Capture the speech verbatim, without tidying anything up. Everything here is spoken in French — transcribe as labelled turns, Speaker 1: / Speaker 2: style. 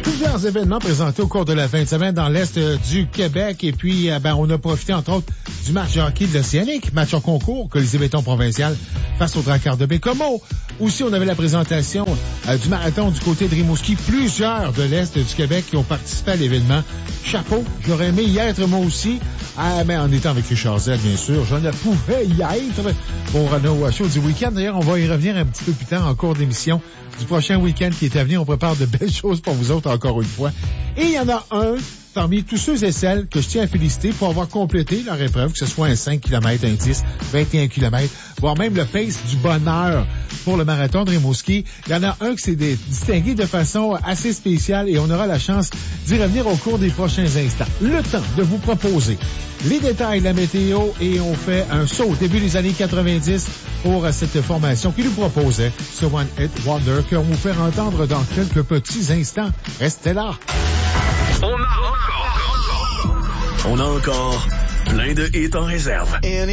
Speaker 1: Plusieurs événements présentés au cours de la fin de semaine dans l'Est du Québec. Et puis, ben, on a profité, entre autres, du match de hockey de l'Océanique, match en concours, Colisée Béton provincial face au Drakkar de Bécomo. Aussi, on avait la présentation euh, du marathon du côté de Rimouski. Plusieurs de l'Est du Québec qui ont participé à l'événement. Chapeau, j'aurais aimé y être moi aussi. Ah, mais en étant avec Richard Z, bien sûr, je ne pouvais y être pour nos shows du week-end. D'ailleurs, on va y revenir un petit peu plus tard en cours d'émission du prochain week-end qui est à venir. On prépare de belles choses pour vous autres encore une fois. Et il y en a un parmi tous ceux et celles que je tiens à féliciter pour avoir complété leur épreuve, que ce soit un cinq kilomètres, un dix, vingt et un kilomètres, voire même le pace du bonheur pour le marathon de Rimouski. Il y en a un qui s'est distingué de façon assez spéciale et on aura la chance d'y revenir au cours des prochains instants. Le temps de vous proposer les détails de la météo et on fait un saut au début des années quatre-vingt-dix pour cette formation qui nous proposait ce One Hit Wonder qu'on va vous faire entendre dans quelques petits instants. Restez là!
Speaker 2: On a encore, on a encore plein de hits en réserve.